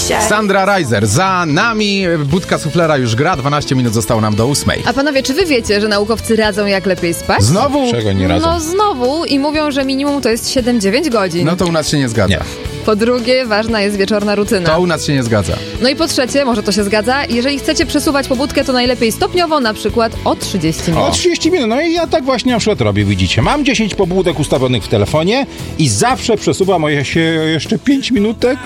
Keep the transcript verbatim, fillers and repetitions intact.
Sandra Reiser za nami. Budka suflera już gra. dwanaście minut zostało nam do ósmej. A panowie, czy wy wiecie, że naukowcy radzą, jak lepiej spać? Znowu? Czego nie radzą? No znowu i mówią, że minimum to jest siedem dziewięć godzin. No to u nas się nie zgadza. Nie. Po drugie, ważna jest wieczorna rutyna. To u nas się nie zgadza. No i po trzecie, może to się zgadza, jeżeli chcecie przesuwać pobudkę, to najlepiej stopniowo, na przykład o trzydzieści minut. O trzydzieści minut, no i ja tak właśnie na przykład robię, widzicie. Mam dziesięć pobudek ustawionych w telefonie i zawsze przesuwam o się jeszcze pięć minutek